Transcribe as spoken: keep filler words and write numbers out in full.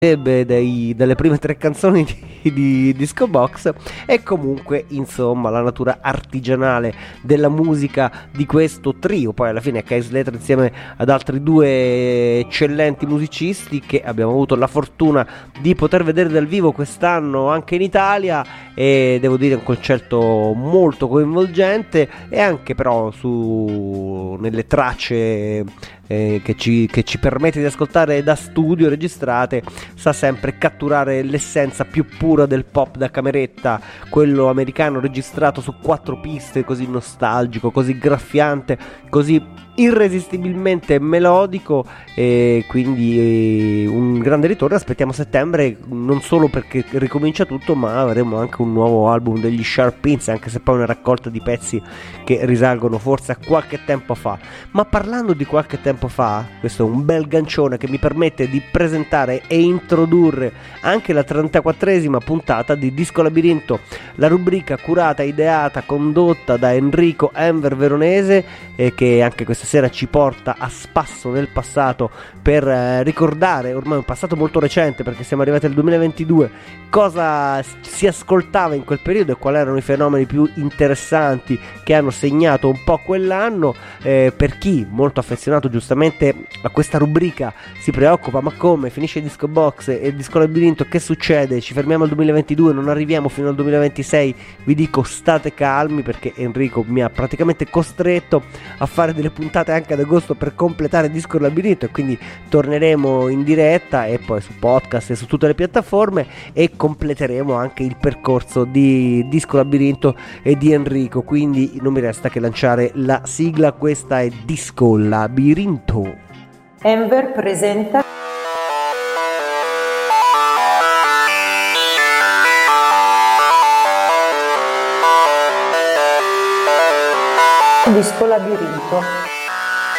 Ebbe dai, dalle prime tre canzoni di, di Disco Box. E comunque insomma la natura artigianale della musica di questo trio, poi alla fine Kay Slater insieme ad altri due eccellenti musicisti che abbiamo avuto la fortuna di poter vedere dal vivo quest'anno anche in Italia, e devo dire un concerto molto coinvolgente, e anche però su nelle tracce eh, che, ci, che ci permette di ascoltare da studio registrate sa sempre catturare l'essenza più pura del pop da cameretta, quello americano registrato su quattro piste, così nostalgico, così graffiante, così irresistibilmente melodico. E quindi eh, un grande ritorno. Aspettiamo settembre, non solo perché ricomincia tutto, ma avremo anche un nuovo album degli Sharp Pins, anche se poi una raccolta di pezzi che risalgono forse a qualche tempo fa. Ma parlando di qualche tempo fa, questo è un bel gancione che mi permette di presentare e introdurre anche la trentaquattresima puntata di Disco Labirinto, la rubrica curata, ideata, condotta da Enrico Enver Veronese, eh, che anche questa sera ci porta a spasso nel passato per eh, ricordare ormai un passato molto recente, perché siamo arrivati al duemilaventidue, cosa si ascoltava in quel periodo e quali erano i fenomeni più interessanti che hanno segnato un po' quell'anno. Eh, per chi molto affezionato giustamente a questa rubrica si preoccupa: ma come finisce il Disco Box e il Disco Labirinto, che succede? Ci fermiamo al duemilaventidue, non arriviamo fino al duemilaventisei? Vi dico state calmi, perché Enrico mi ha praticamente costretto a fare delle puntate anche ad agosto per completare il Disco Labirinto, e quindi torneremo in diretta e poi su podcast e su tutte le piattaforme, e completeremo anche il percorso di Disco Labirinto e di Enrico. Quindi non mi resta che lanciare la sigla. Questa è Disco Labirinto. Enver presenta Disco Labirinto.